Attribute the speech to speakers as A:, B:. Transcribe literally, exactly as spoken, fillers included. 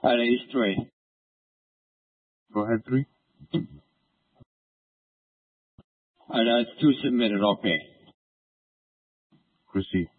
A: I raised three.
B: Go ahead, three.
A: Uh, that's two submitted, okay.
B: Proceed.